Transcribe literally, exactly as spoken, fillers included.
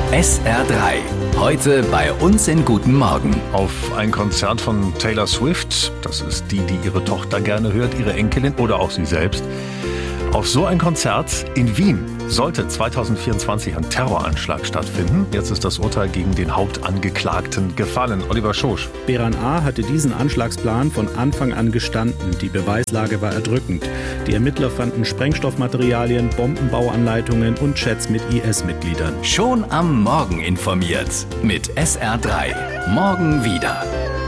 S R drei. Heute bei uns in Guten Morgen. Auf ein Konzert von Taylor Swift, das ist die, die ihre Tochter gerne hört, ihre Enkelin oder auch sie selbst. Auf so ein Konzert in Wien sollte zwanzig vierundzwanzig ein Terroranschlag stattfinden. Jetzt ist das Urteil gegen den Hauptangeklagten gefallen. Oliver Schosch. Behran A. hatte diesen Anschlagsplan von Anfang an gestanden. Die Beweislage war erdrückend. Die Ermittler fanden Sprengstoffmaterialien, Bombenbauanleitungen und Chats mit I S-Mitgliedern. Schon am Morgen informiert mit S R drei. Morgen wieder.